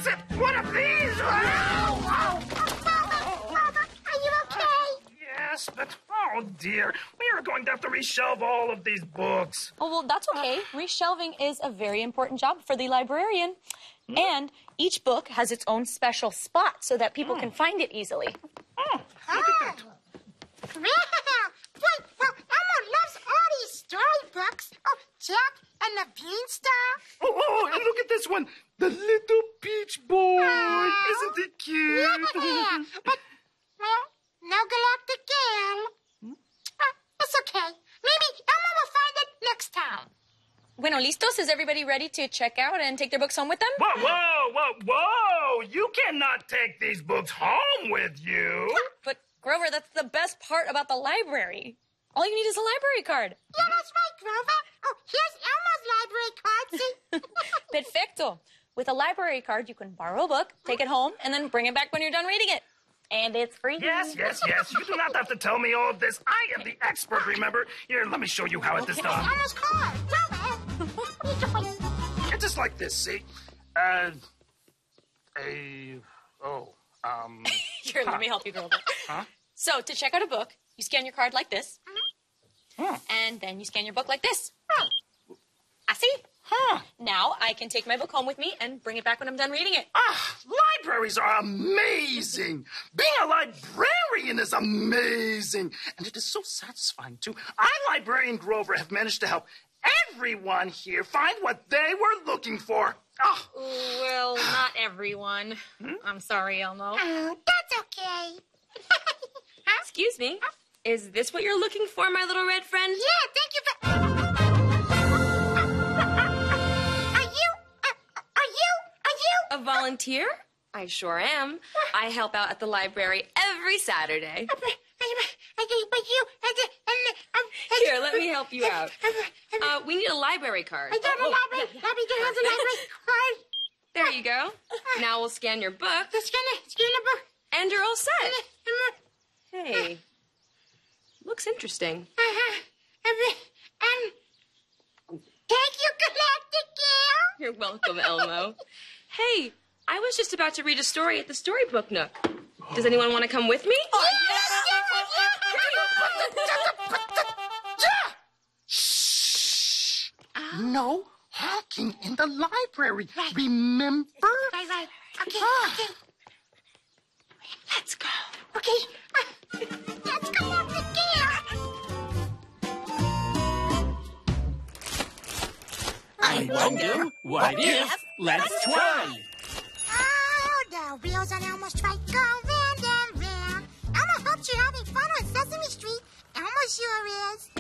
is it? One of these? Ow! Grover, are you okay? Yes, but oh dear, we are going to have to reshelve all of these books. Oh, well, that's okay. Reshelving is a very important job for the librarian. And each book has its own special spot so that people can find it easily. Oh, look at that. Well, Elmo loves all these storybooks. Oh, Jack and the Beanstalk. Oh, and look at this one. The Little Peach Boy. Isn't he cute? Yeah, but, well, no Galactic Gale. It's okay. Maybe Elmo will find it next time. Bueno, listos? Is everybody ready to check out and take their books home with them? Whoa! You cannot take these books home with you. But, Grover, that's the best part about the library. All you need is a library card. Yeah, that's right, Grover. Oh, here's Elmo's library card, see? Perfecto. With a library card, you can borrow a book, take it home, and then bring it back when you're done reading it. And it's free. Yes. You do not have to tell me all of this. I am the expert, remember? Here, let me show you how it is done. Elmo's card. Grover. It's just like this, see? Here, let me help you, Grover. Huh? So, to check out a book, you scan your card like this. Huh. And then you scan your book like this. I see. Huh. Now I can take my book home with me and bring it back when I'm done reading it. Libraries are amazing. Being a librarian is amazing. And it is so satisfying, too. I, Librarian Grover, have managed to help everyone here find what they were looking for. Oh. Well, not everyone. I'm sorry, Elmo. Oh, that's okay. Excuse me. Is this what you're looking for, my little red friend? Yeah, thank you for... A volunteer? I sure am. I help out at the library every Saturday. Here, let me help you out. We need a library card. I got a library. Happy to have a library card. There you go. Now we'll scan your book. Scan the book. And you're all set. Hey. Looks interesting. Thank you, Galactic Gale. You're welcome, Elmo. Hey, I was just about to read a story at the Storybook Nook. Does anyone want to come with me? Shh! No honking in the library. Remember? Right. Okay. Let's go. Okay. Let's go, Galactic Gale. I wonder, what if? Let's try. Oh, the wheels on Elmo's trike go round and round. Elmo hopes you're having fun on Sesame Street. Elmo sure is.